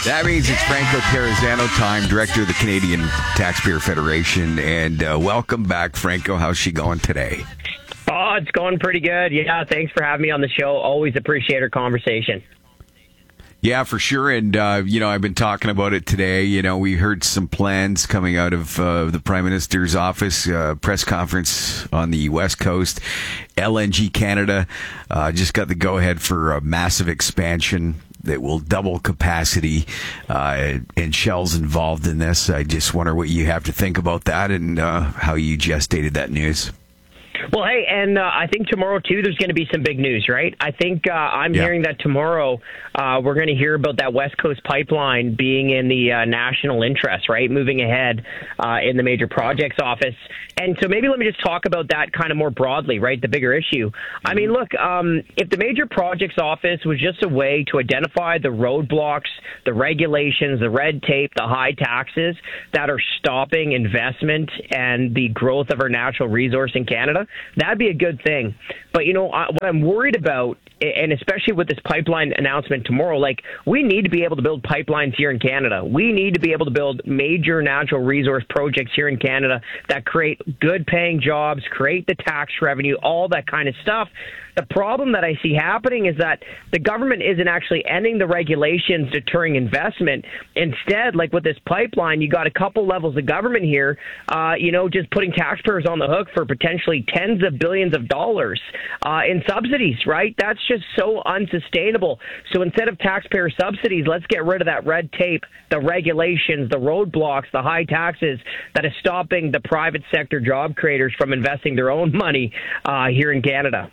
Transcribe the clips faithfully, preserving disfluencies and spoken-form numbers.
That means it's Franco Terrazzano time, director of the Canadian Taxpayer Federation. And uh, welcome back, Franco. How's she going today? Oh, it's going pretty good. Yeah, thanks for having me on the show. Always appreciate our conversation. Yeah, for sure. And, uh, you know, I've been talking about it today. You know, we heard some plans coming out of uh, the Prime Minister's office, uh, press conference on the West Coast. L N G Canada uh, just got the go-ahead for a massive expansion that will double capacity, uh, and Shell's involved in this. I just wonder what you have to think about that and uh, how you gestated that news. Well, hey, and uh, I think tomorrow, too, there's going to be some big news, right? I think uh, I'm yeah. hearing that tomorrow uh, we're going to hear about that West Coast pipeline being in the uh, national interest, right, moving ahead uh, in the major projects office. And so maybe let me just talk about that kind of more broadly, right, the bigger issue. Mm-hmm. I mean, look, um, if the major projects office was just a way to identify the roadblocks, the regulations, the red tape, the high taxes that are stopping investment and the growth of our natural resource in Canada, that'd be a good thing. But, you know, what I'm worried about, and especially with this pipeline announcement tomorrow, like, we need to be able to build pipelines here in Canada. We need to be able to build major natural resource projects here in Canada that create good paying jobs, create the tax revenue, all that kind of stuff. The problem that I see happening is that the government isn't actually ending the regulations deterring investment. Instead, like with this pipeline, you got a couple levels of government here, uh, you know, just putting taxpayers on the hook for potentially tens of billions of dollars uh, in subsidies, right? That's just so unsustainable. So instead of taxpayer subsidies, let's get rid of that red tape, the regulations, the roadblocks, the high taxes that is stopping the private sector job creators from investing their own money uh, here in Canada.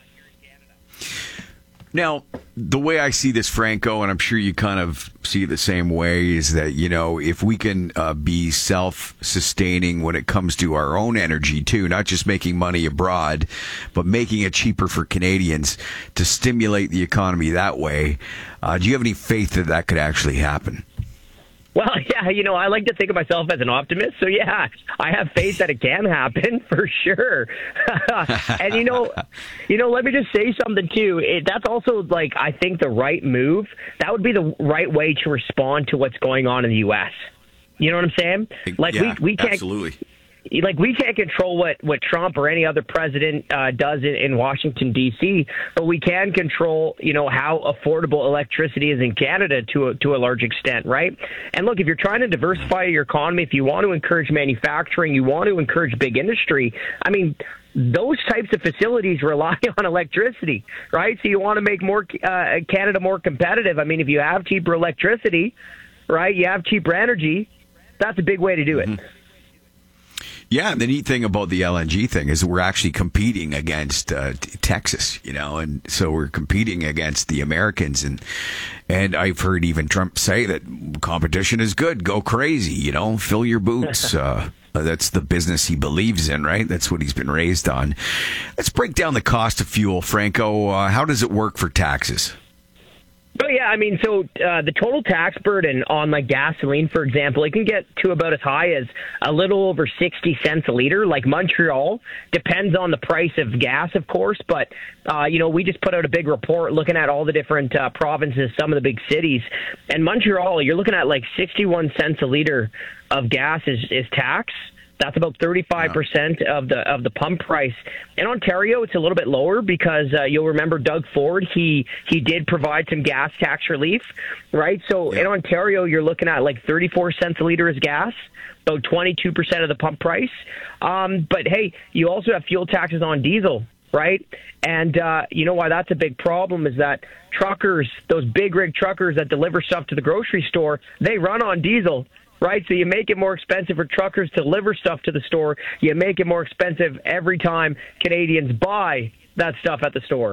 Now, the way I see this, Franco, and I'm sure you kind of see it the same way, is that, you know, if we can uh, be self-sustaining when it comes to our own energy, too, not just making money abroad, but making it cheaper for Canadians to stimulate the economy that way, uh, do you have any faith that that could actually happen? Well, yeah, you know, I like to think of myself as an optimist. So, yeah, I have faith that it can happen for sure. And, you know, you know, let me just say something, too. It, that's also, like, I think the right move. That would be the right way to respond to what's going on in the U S. You know what I'm saying? Like, yeah, we, we can't. Absolutely. Like, we can't control what, what Trump or any other president uh, does in, in Washington, D C, but we can control, you know, how affordable electricity is in Canada to a, to a large extent, right? And look, if you're trying to diversify your economy, if you want to encourage manufacturing, you want to encourage big industry, I mean, those types of facilities rely on electricity, right? So you want to make more uh, Canada more competitive. I mean, if you have cheaper electricity, right, you have cheaper energy, that's a big way to do it. Mm-hmm. Yeah, and the neat thing about the L N G thing is we're actually competing against uh, t- Texas, you know, and so we're competing against the Americans, and and I've heard even Trump say that competition is good, go crazy, you know, fill your boots. Uh, that's the business he believes in, right? That's what he's been raised on. Let's break down the cost of fuel, Franco. Uh, how does it work for taxes? Oh, yeah, I mean, so uh, the total tax burden on, like, gasoline, for example, it can get to about as high as a little over sixty cents a liter. Like Montreal, depends on the price of gas, of course, but, uh, you know, we just put out a big report looking at all the different uh, provinces, some of the big cities. And Montreal, you're looking at, like, sixty-one cents a liter of gas is, is tax. That's about thirty-five percent of the of the pump price. In Ontario, it's a little bit lower because uh, you'll remember Doug Ford, he he did provide some gas tax relief, right? So yeah. In Ontario, you're looking at like thirty-four cents a liter is gas, about twenty-two percent of the pump price. Um, but hey, you also have fuel taxes on diesel, right? And uh, you know why that's a big problem is that truckers, those big rig truckers that deliver stuff to the grocery store, they run on diesel. Right, so you make it more expensive for truckers to deliver stuff to the store. You make it more expensive every time Canadians buy that stuff at the store.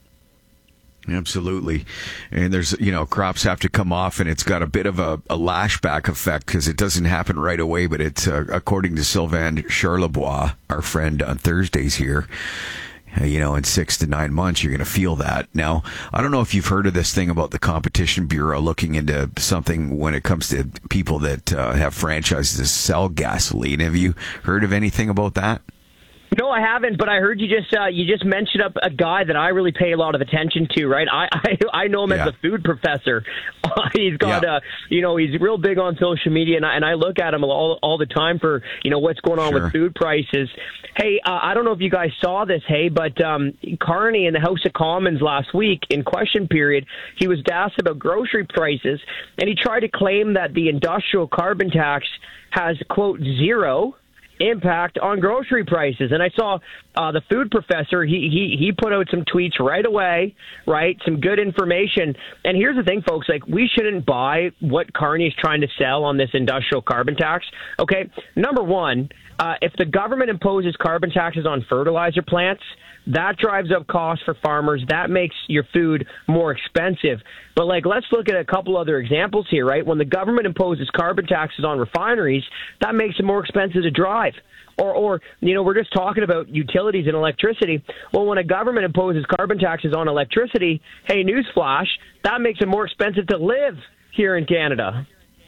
Absolutely. And there's, you know, crops have to come off, and it's got a bit of a, a lashback effect because it doesn't happen right away. But it's, uh, according to Sylvain Charlebois, our friend on Thursdays here, you know, in six to nine months, you're going to feel that. Now, I don't know if you've heard of this thing about the Competition Bureau looking into something when it comes to people that uh, have franchises to sell gasoline. Have you heard of anything about that? No, I haven't, but I heard you just uh, you just mentioned up a guy that I really pay a lot of attention to, right? I I, I know him yeah. as a food professor. Uh, he's got, yeah. uh, you know, he's real big on social media, and I, and I look at him all all the time for, you know, what's going on sure. with food prices. Hey, uh, I don't know if you guys saw this, hey, but um, Carney in the House of Commons last week in question period, he was asked about grocery prices, and he tried to claim that the industrial carbon tax has, quote, zero impact on grocery prices. And I saw uh, the food professor, he, he he put out some tweets right away, right? Some good information. And here's the thing, folks, like, we shouldn't buy what Carney is trying to sell on this industrial carbon tax. Okay, number one, uh, if the government imposes carbon taxes on fertilizer plants, that drives up costs for farmers. That makes your food more expensive. But, like, let's look at a couple other examples here, right? When the government imposes carbon taxes on refineries, that makes it more expensive to drive. Or, or you know, we're just talking about utilities and electricity. Well, when a government imposes carbon taxes on electricity, hey, newsflash, that makes it more expensive to live here in Canada.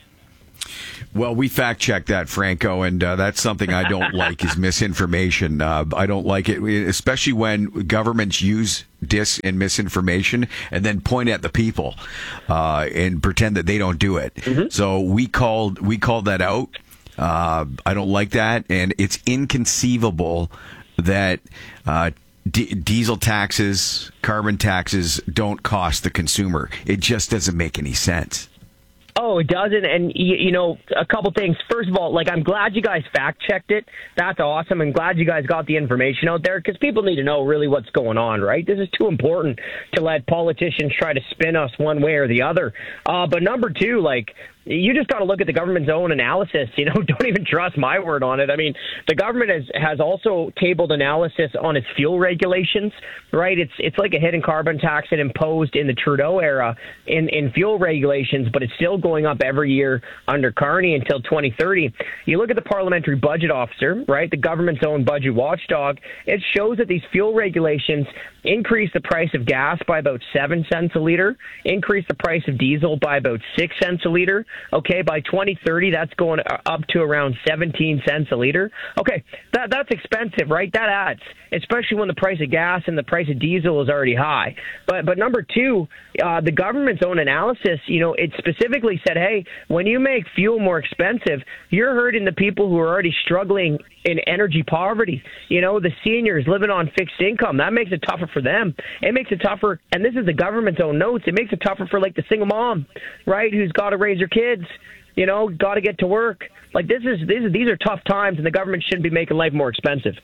Well, we fact-checked that, Franco, and uh, that's something I don't like is misinformation. Uh, I don't like it, especially when governments use dis and misinformation and then point at the people uh, and pretend that they don't do it. Mm-hmm. So we called we called that out. Uh, I don't like that, and it's inconceivable that uh, d- diesel taxes, carbon taxes don't cost the consumer. It just doesn't make any sense. Oh, it doesn't. And, you, you know, a couple things. First of all, like, I'm glad you guys fact-checked it. That's awesome. I'm glad you guys got the information out there because people need to know really what's going on, right? This is too important to let politicians try to spin us one way or the other. Uh, but number two, like, you just got to look at the government's own analysis. You know, don't even trust my word on it. I mean, the government has, has also tabled analysis on its fuel regulations, right? It's it's like a hidden carbon tax it imposed in the Trudeau era in, in fuel regulations, but it's still going up every year under Carney until twenty thirty. You look at the Parliamentary Budget Officer, right, the government's own budget watchdog, it shows that these fuel regulations increase the price of gas by about seven cents a liter, increase the price of diesel by about six cents a liter. Okay, by twenty thirty, that's going up to around seventeen cents a liter. Okay, that that's expensive, right? That adds, especially when the price of gas and the price of diesel is already high. But but number two, uh, the government's own analysis, you know, it specifically said, hey, when you make fuel more expensive, you're hurting the people who are already struggling in energy poverty. You know, the seniors living on fixed income. That makes it tougher for them. It makes it tougher, and this is the government's own notes, it makes it tougher for, like, the single mom, right, who's got to raise her kids, you know, got to get to work. Like, this is these, these are tough times, and the government shouldn't be making life more expensive.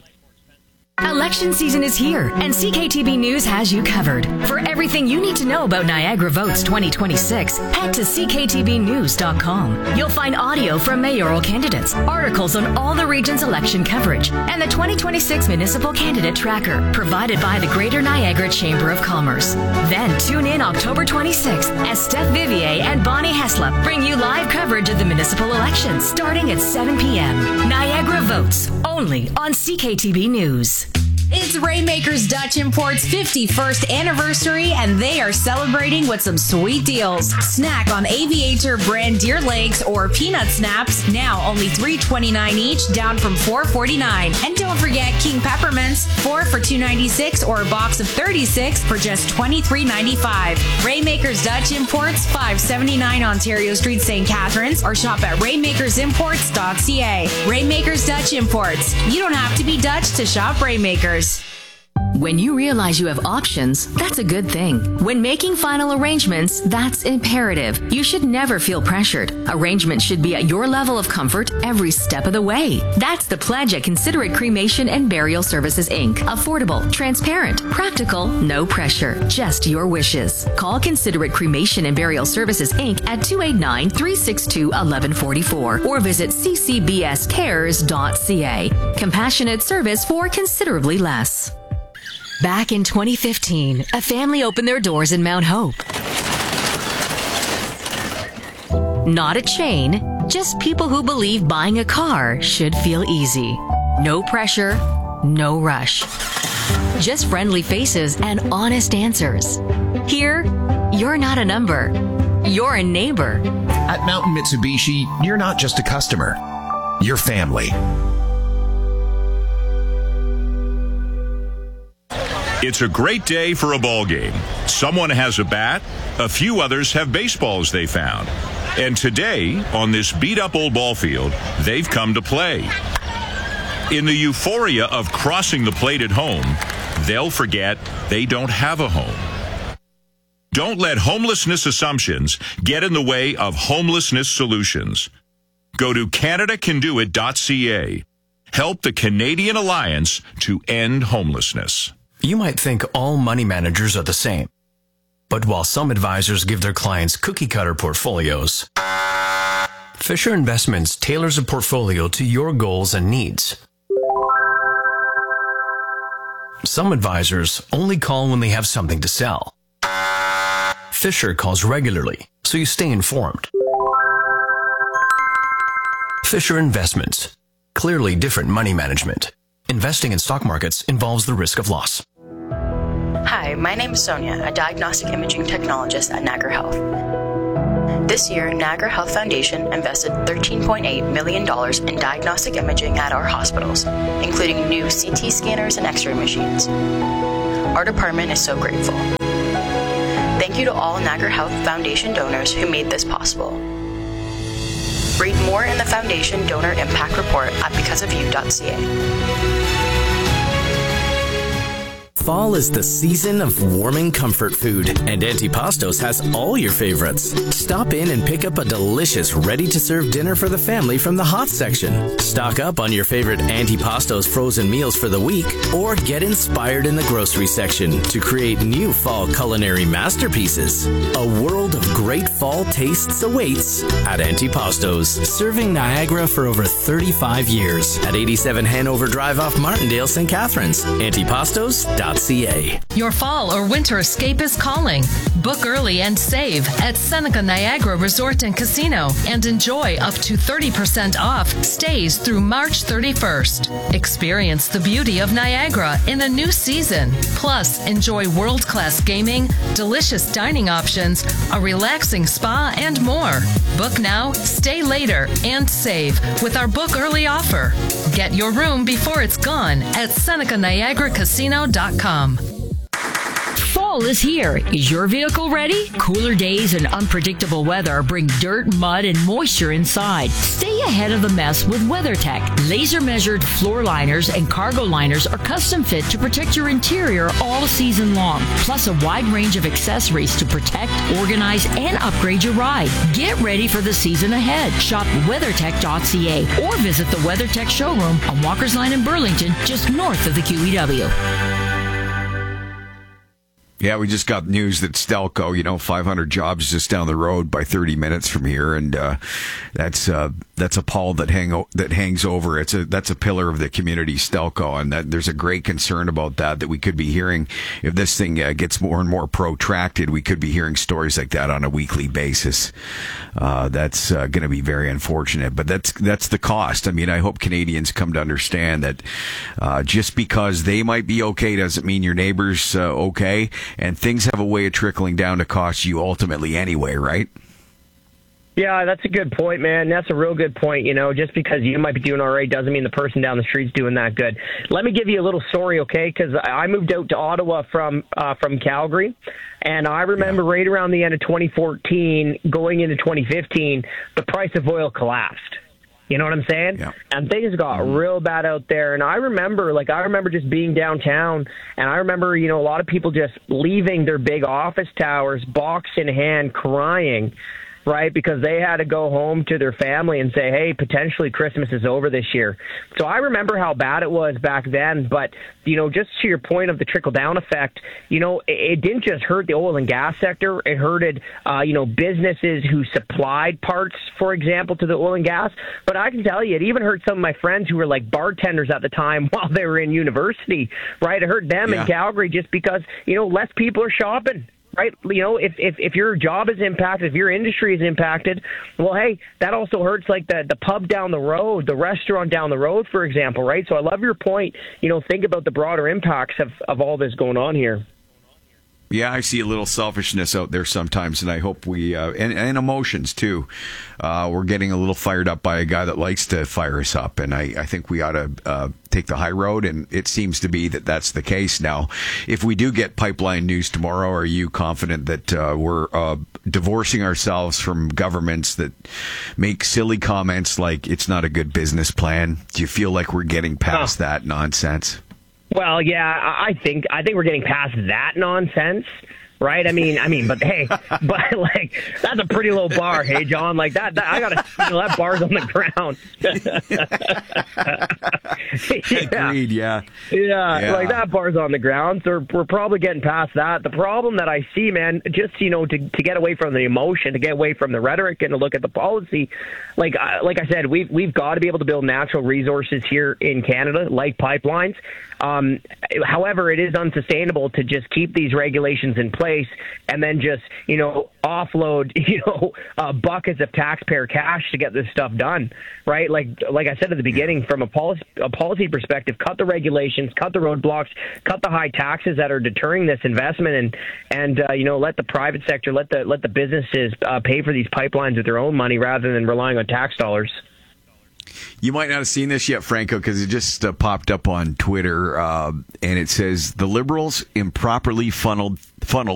Election season is here, and C K T B News has you covered. For everything you need to know about Niagara Votes twenty twenty-six, head to c k t b news dot com. You'll find audio from mayoral candidates, articles on all the region's election coverage, and the twenty twenty-six Municipal Candidate Tracker, provided by the Greater Niagara Chamber of Commerce. Then tune in October twenty-sixth as Steph Vivier and Bonnie Heslop bring you live coverage of the municipal elections starting at seven p.m. Niagara Votes, only on C K T B News. It's Rainmakers Dutch Import's fifty-first anniversary, and they are celebrating with some sweet deals. Snack on Aviator brand deer legs or peanut snaps, now only three twenty-nine each, down from four forty-nine. And don't forget King Peppermints, four for two ninety-six, or a box of thirty-six for just twenty-three ninety-five. Rainmakers Dutch Imports, five seventy-nine Ontario Street, Saint Catharines, or shop at rainmakers imports dot c a. Rainmakers Dutch Imports. You don't have to be Dutch to shop Rainmakers. When you realize you have options, that's a good thing. When making final arrangements, that's imperative. You should never feel pressured. Arrangements should be at your level of comfort every step of the way. That's the pledge at Considerate Cremation and Burial Services, Incorporated. Affordable, transparent, practical, no pressure, just your wishes. Call Considerate Cremation and Burial Services, Incorporated at two eight nine, three six two, one one four four or visit c c b s cares dot c a. Compassionate service for considerably less. Back in twenty fifteen, a family opened their doors in Mount Hope. Not a chain, just people who believe buying a car should feel easy. No pressure, no rush. Just friendly faces and honest answers. Here, you're not a number. You're a neighbor. At Mountain Mitsubishi, you're not just a customer. You're family. It's a great day for a ball game. Someone has a bat, a few others have baseballs they found. And today, on this beat-up old ball field, they've come to play. In the euphoria of crossing the plate at home, they'll forget they don't have a home. Don't let homelessness assumptions get in the way of homelessness solutions. Go to Canada Can Do It dot C A. Help the Canadian Alliance to end homelessness. You might think all money managers are the same. But while some advisors give their clients cookie-cutter portfolios, Fisher Investments tailors a portfolio to your goals and needs. Some advisors only call when they have something to sell. Fisher calls regularly, so you stay informed. Fisher Investments. Clearly different money management. Investing in stock markets involves the risk of loss. Hi, my name is Sonia, a diagnostic imaging technologist at Niagara Health. This year, Niagara Health Foundation invested thirteen point eight million dollars in diagnostic imaging at our hospitals, including new C T scanners and X-ray machines. Our department is so grateful. Thank you to all Niagara Health Foundation donors who made this possible. Read more in the Foundation Donor Impact Report at because of you dot C A. Fall is the season of warming comfort food, and Antipastos has all your favorites. Stop in and pick up a delicious, ready-to-serve dinner for the family from the hot section. Stock up on your favorite Antipastos frozen meals for the week, or get inspired in the grocery section to create new fall culinary masterpieces. A world of great fall tastes awaits at Antipastos, serving Niagara for over thirty-five years at eighty-seven Hanover Drive off Martindale, Saint Catharines. Antipastos dot C A. Your fall or winter escape is calling. Book early and save at Seneca Niagara Resort and Casino and enjoy up to thirty percent off stays through March thirty-first. Experience the beauty of Niagara in a new season. Plus, enjoy world-class gaming, delicious dining options, a relaxing spa, and more. Book now, stay later, and save with our book early offer. Get your room before it's gone at Seneca Niagara Casino dot com. Fall is here. Is your vehicle ready? Cooler days and unpredictable weather bring dirt, mud, and moisture inside. Stay ahead of the mess with WeatherTech. Laser-measured floor liners and cargo liners are custom fit to protect your interior all season long. Plus a wide range of accessories to protect, organize, and upgrade your ride. Get ready for the season ahead. Shop WeatherTech dot C A or visit the WeatherTech showroom on Walker's Line in Burlington, just north of the Q E W. Yeah, we just got news that Stelco, you know, five hundred jobs just down the road by thirty minutes from here, and uh, that's uh, that's a pall that hang o- that hangs over. It's a that's a pillar of the community, Stelco, and that there's a great concern about that. That we could be hearing if this thing uh, gets more and more protracted. We could be hearing stories like that on a weekly basis. Uh, that's uh, going to be very unfortunate, but that's that's the cost. I mean, I hope Canadians come to understand that uh, just because they might be okay doesn't mean your neighbor's uh, okay. And things have a way of trickling down to cost you ultimately anyway, right? Yeah, that's a good point, man. That's a real good point. You know, just because you might be doing all right doesn't mean the person down the street's doing that good. Let me give you a little story, okay? Because I moved out to Ottawa from uh, from Calgary, and I remember yeah. right around the end of twenty fourteen, going into twenty fifteen, the price of oil collapsed. You know what I'm saying? Yeah. And things got mm-hmm. real bad out there. And I remember, like, I remember just being downtown, and I remember, you know, a lot of people just leaving their big office towers, box in hand, crying, right? Because they had to go home to their family and say, hey, potentially Christmas is over this year. So I remember how bad it was back then. But, you know, just to your point of the trickle-down effect, you know, it, it didn't just hurt the oil and gas sector. It hurted, uh, you know, businesses who supplied parts, for example, to the oil and gas. But I can tell you, it even hurt some of my friends who were like bartenders at the time while they were in university, right? It hurt them yeah. in Calgary just because, you know, less people are shopping. Right, you know, if, if if your job is impacted, if your industry is impacted, well, hey, that also hurts like the the pub down the road, the restaurant down the road, for example, right? So I love your point. You know, think about the broader impacts of, of all this going on here. Yeah, I see a little selfishness out there sometimes, and I hope we, uh, and, and emotions too. Uh, we're getting a little fired up by a guy that likes to fire us up, and I, I think we ought to uh, take the high road, and it seems to be that that's the case now. If we do get pipeline news tomorrow, are you confident that uh, we're uh, divorcing ourselves from governments that make silly comments like it's not a good business plan? Do you feel like we're getting past huh. that nonsense? Well, yeah, I think I think we're getting past that nonsense, right? I mean, I mean, but hey, but like that's a pretty low bar, hey, John. Like that, that I gotta, you know, that bar's on the ground. yeah. Agreed. Yeah. yeah, yeah, like that bar's on the ground. So we're, we're probably getting past that. The problem that I see, man, just you know, to to get away from the emotion, to get away from the rhetoric, and to look at the policy, like uh, like I said, we've we've got to be able to build natural resources here in Canada, like pipelines. Um, however, it is unsustainable to just keep these regulations in place and then just, you know, offload, you know, uh, buckets of taxpayer cash to get this stuff done, right? Like, like I said at the beginning, from a policy, a policy perspective, cut the regulations, cut the roadblocks, cut the high taxes that are deterring this investment, and and uh, you know, let the private sector, let the let the businesses uh, pay for these pipelines with their own money rather than relying on tax dollars. You might not have seen this yet, Franco, because it just uh, popped up on Twitter, uh, and it says the Liberals improperly funneled funneled